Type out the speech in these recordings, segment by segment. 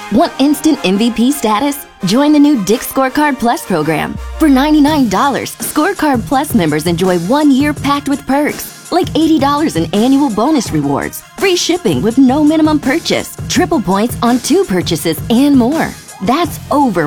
Want instant MVP status? Join the new Dick's Scorecard Plus program. For $99, Scorecard Plus members enjoy 1 year packed with perks, like $80 in annual bonus rewards, free shipping with no minimum purchase, triple points on 2 purchases, and more. That's over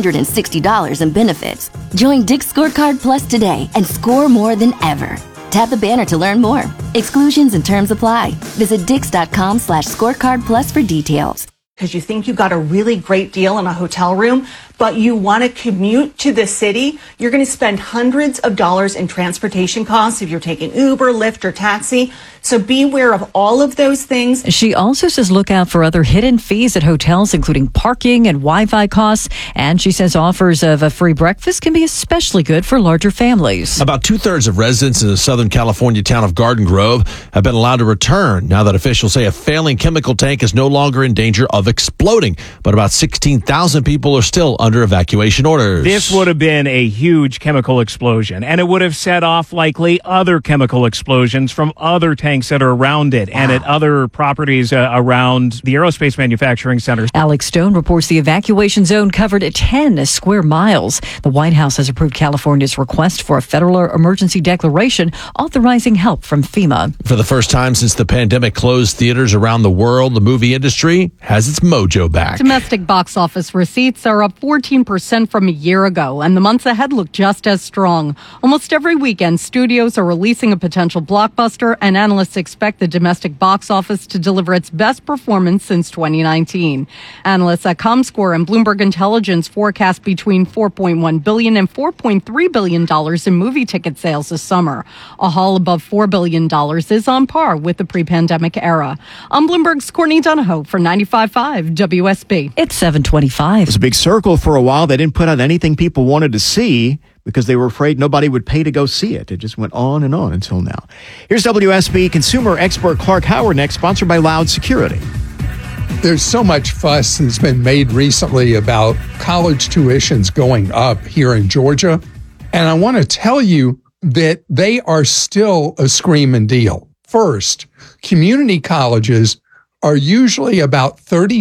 $160 in benefits. Join Dick's Scorecard Plus today and score more than ever. Tap the banner to learn more. Exclusions and terms apply. Visit dix.com/scorecardplus for details. Because you think you got a really great deal in a hotel room, but you want to commute to the city, you're going to spend hundreds of dollars in transportation costs if you're taking Uber, Lyft, or taxi. So be aware of all of those things. She also says look out for other hidden fees at hotels, including parking and Wi-Fi costs. And she says offers of a free breakfast can be especially good for larger families. About 2/3 of residents in the Southern California town of Garden Grove have been allowed to return now that officials say a failing chemical tank is no longer in danger of exploding. But about 16,000 people are still under evacuation orders. This would have been a huge chemical explosion, and it would have set off likely other chemical explosions from other tanks that are around it and at other properties around the aerospace manufacturing centers. Alex Stone reports the evacuation zone covered 10 square miles. The White House has approved California's request for a federal emergency declaration authorizing help from FEMA. For the first time since the pandemic closed theaters around the world, the movie industry has its mojo back. Domestic box office receipts are up 14% from a year ago, and the months ahead look just as strong. Almost every weekend, studios are releasing a potential blockbuster, and analysts expect the domestic box office to deliver its best performance since 2019. Analysts at Comscore and Bloomberg Intelligence forecast between $4.1 billion and $4.3 billion in movie ticket sales this summer. A haul above $4 billion is on par with the pre-pandemic era. I'm Bloomberg's Courtney Donahoe for 95.5 WSB. It's 7:25. It was a big circle for a while. They didn't put out anything people wanted to see because they were afraid nobody would pay to go see it. It just went on and on until now. Here's WSB consumer expert Clark Howard next, sponsored by Loud Security. There's so much fuss that's been made recently about college tuitions going up here in Georgia. And I want to tell you that they are still a screaming deal. First, community colleges are usually about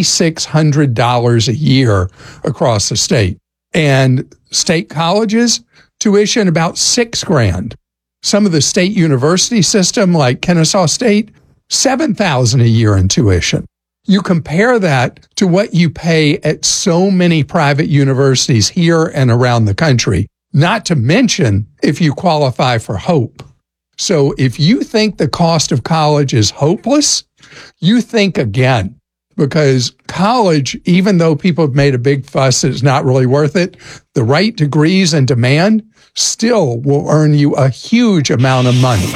$3,600 a year across the state. And state colleges, tuition about $6,000. Some of the state university system, like Kennesaw State, $7,000 a year in tuition. You compare that to what you pay at so many private universities here and around the country, not to mention if you qualify for HOPE. So if you think the cost of college is hopeless, you think again. Because college, even though people have made a big fuss that it's not really worth it, the right degrees and demand still will earn you a huge amount of money.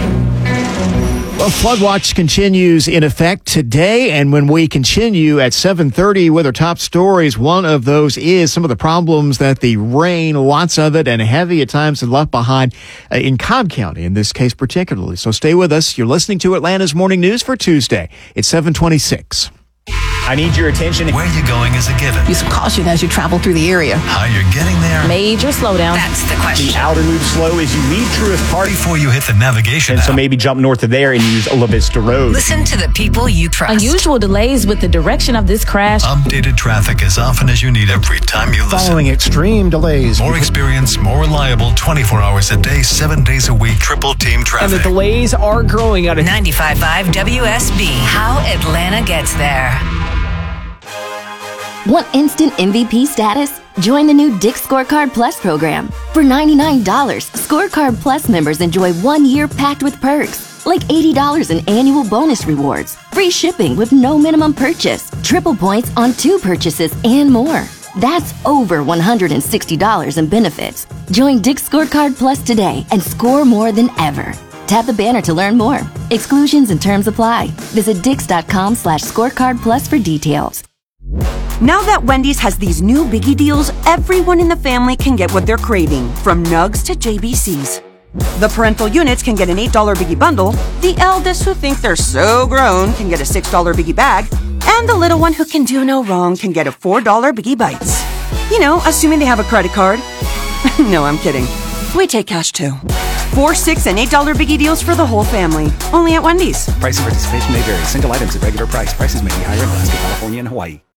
Well, Flood Watch continues in effect today, and when we continue at 7:30 with our top stories, one of those is some of the problems that the rain, lots of it, and heavy at times, have left behind in Cobb County, in this case particularly. So stay with us. You're listening to Atlanta's Morning News for Tuesday. It's 7:26. I need your attention. Where you're going is a given. Use caution as you travel through the area. How you're getting there. Major slowdown. That's the question. The outer loop slow as you leave Truist Park. Before you hit the navigation And app. so maybe jump north of there and use La Vista Road. Listen to the people you trust. Unusual delays with the direction of this crash. Updated traffic as often as you need every time you listen. Following extreme delays. More experience, more reliable, 24 hours a day, 7 days a week, triple team traffic. And the delays are growing out of 95.5 WSB. How Atlanta gets there. Want instant MVP status? Join the new Dick's Scorecard Plus program. For $99, Scorecard Plus members enjoy 1 year packed with perks, like $80 in annual bonus rewards, free shipping with no minimum purchase, triple points on 2 purchases, and more. That's over $160 in benefits. Join Dick's Scorecard Plus today and score more than ever. Tap the banner to learn more. Exclusions and terms apply. Visit dix.com/scorecardplus for details. Now that Wendy's has these new biggie deals, everyone in the family can get what they're craving, from nugs to JBCs. The parental units can get an $8 biggie bundle, the eldest who think they're so grown can get a $6 biggie bag, and the little one who can do no wrong can get a $4 biggie bites. You know, assuming they have a credit card. No, I'm kidding. We take cash too. 4, $6, and $8 biggie deals for the whole family. Only at Wendy's. Price and participation may vary. Single items at regular price. Prices may be higher in Alaska, California, and Hawaii.